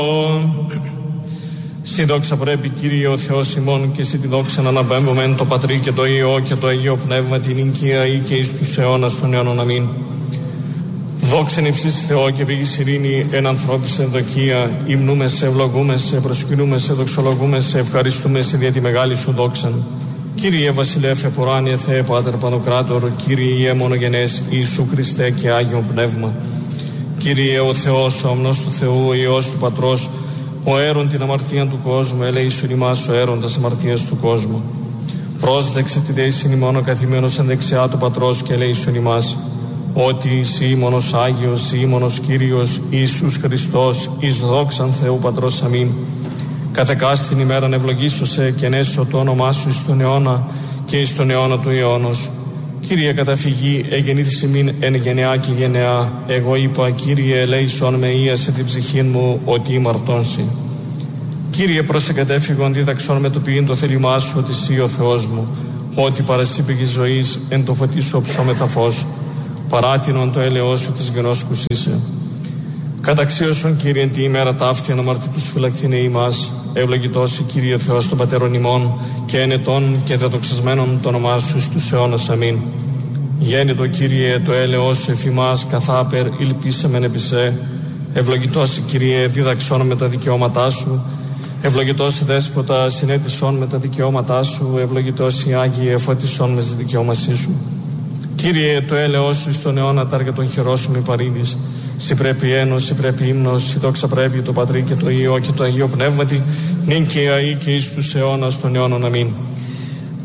Στη δόξα πρέπει, Κύριε ο Θεός ημών, και στη τη δόξα να αναπέμπομεν το Πατρί και το Υιό και το Αγίο Πνεύμα, την οικία ή και εις τους αιώνας των αιώνων. Αμήν. Δόξεν υψίς Θεό και πήγης ειρήνη εν ανθρώπης ευδοκία, υμνούμε σε, ευλογούμε σε, προσκυνούμε σε, δοξολογούμε σε, ευχαριστούμε σε δια τη μεγάλη σου δόξαν. Κύριε Βασιλεύ επουράνιε Θεέ Πάτερ Πανοκράτορ, Κύριε μονογενές Ιησού Χριστέ και Άγιον Πνεύμα. Κύριε ο Θεός, ο αμνός του Θεού, ο Υιός του Πατρός, ο αίρον την αμαρτία του κόσμου, ελέησον ημάς ο αίρον τας αμαρτίας του κόσμου. Πρόσδεξε τη δέησιν ημών καθημένος εν δεξιά του Πατρός και ελέησον ημάς, ότι εσύ μόνος Άγιος, εσύ μόνος Κύριος, Ιησούς Χριστός, εις δόξαν Θεού Πατρός. Αμήν. Καθεκάστην ημέραν ευλογήσωσε και ενέσω το όνομά σου εις τον αιώνα και εις τον αιώνα του αιώνος. Κύριε καταφυγή, εγεννήθης ημίν εν γενεά και γενεά. Εγώ είπα, Κύριε, ελέησον με ίασε την ψυχήν μου, ότι ημαρτώνσι. Κύριε, προσεκατέφυγον δίδαξον με το ποιήν το θέλημά σου, ότι εσύ ο Θεός μου, ότι παρασύ πηγής ζωής, εν το φωτί σου οψόμεθα φως, παράτηνον το έλεος σου της γενός κουσίσε. Καταξίωσον, Κύριε, εν τη ημέρα ταύτη αναμαρτήτους φυλακτήνε ημάς, ευλογητώσει, Κύριε Θεός των Πατέρων ημών, και ενετών και δεδοξασμένων το όνομά σου εις τους αιώνας. Αμήν. Γέννητο, Κύριε, το έλεος σου εφ' ημάς, καθάπερ υλπίσαμεν επί σε. Ευλογητώσει, Κύριε, δίδαξον με τα δικαιώματά σου. Ευλογητώσει, Δέσποτα, συνέτησον με τα δικαιώματά σου. Ευλογητώσει, Άγιε, φωτισόν με τη δικαιώμασή σου. Κύριε, το έλεος σου εις τον αιώνα τάρια των χειρών σου μη παρήδεις. Συ πρέπει ένος, συ πρέπει ύμνος, συ δόξα πρέπει το Πατρί και το Υιό και το Αγίο Πνεύματι, νυν και αεί και εις τους αιώνας των αιώνων. Αμήν.